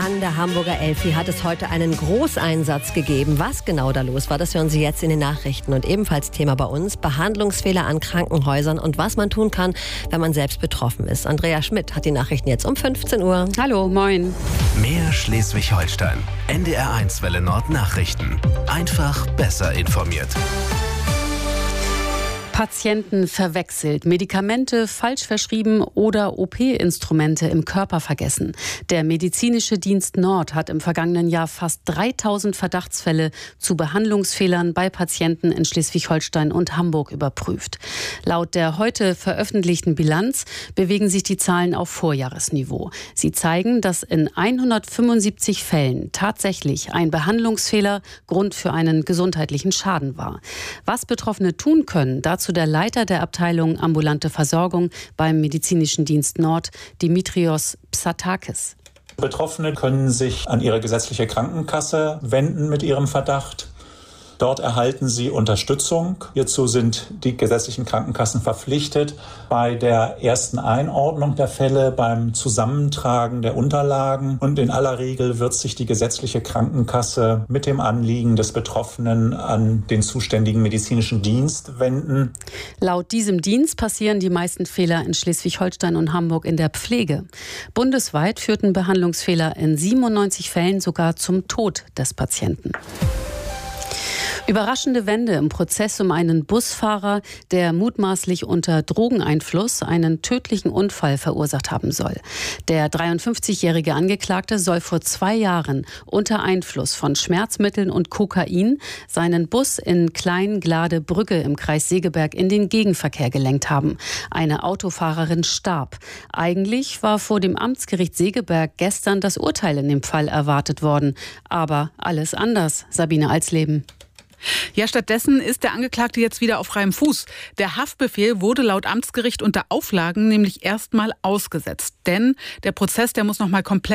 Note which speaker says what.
Speaker 1: An der Hamburger Elfi hat es heute einen Großeinsatz gegeben. Was genau da los war, das hören Sie jetzt in den Nachrichten. Und ebenfalls Thema bei uns, Behandlungsfehler an Krankenhäusern und was man tun kann, wenn man selbst betroffen ist. Andrea Schmidt hat die Nachrichten jetzt um 15 Uhr.
Speaker 2: Hallo, moin.
Speaker 3: Mehr Schleswig-Holstein. NDR1 Welle Nord Nachrichten. Einfach besser informiert.
Speaker 2: Patienten verwechselt, Medikamente falsch verschrieben oder OP-Instrumente im Körper vergessen. Der Medizinische Dienst Nord hat im vergangenen Jahr fast 3000 Verdachtsfälle zu Behandlungsfehlern bei Patienten in Schleswig-Holstein und Hamburg überprüft. Laut der heute veröffentlichten Bilanz bewegen sich die Zahlen auf Vorjahresniveau. Sie zeigen, dass in 175 Fällen tatsächlich ein Behandlungsfehler Grund für einen gesundheitlichen Schaden war. Was Betroffene tun können, dazu der Leiter der Abteilung Ambulante Versorgung beim Medizinischen Dienst Nord, Dimitrios Psatakis.
Speaker 4: Betroffene können sich an ihre gesetzliche Krankenkasse wenden mit ihrem Verdacht. Dort erhalten sie Unterstützung. Hierzu sind die gesetzlichen Krankenkassen verpflichtet, bei der ersten Einordnung der Fälle, beim Zusammentragen der Unterlagen. Und in aller Regel wird sich die gesetzliche Krankenkasse mit dem Anliegen des Betroffenen an den zuständigen medizinischen Dienst wenden.
Speaker 2: Laut diesem Dienst passieren die meisten Fehler in Schleswig-Holstein und Hamburg in der Pflege. Bundesweit führten Behandlungsfehler in 97 Fällen sogar zum Tod des Patienten. Überraschende Wende im Prozess um einen Busfahrer, der mutmaßlich unter Drogeneinfluss einen tödlichen Unfall verursacht haben soll. Der 53-jährige Angeklagte soll vor 2 Jahren unter Einfluss von Schmerzmitteln und Kokain seinen Bus in Klein-Glade-Brügge im Kreis Segeberg in den Gegenverkehr gelenkt haben. Eine Autofahrerin starb. Eigentlich war vor dem Amtsgericht Segeberg gestern das Urteil in dem Fall erwartet worden. Aber alles anders. Sabine Alsleben.
Speaker 5: Ja, stattdessen ist der Angeklagte jetzt wieder auf freiem Fuß. Der Haftbefehl wurde laut Amtsgericht unter Auflagen nämlich erstmal ausgesetzt. Denn der Prozess, der muss noch mal komplett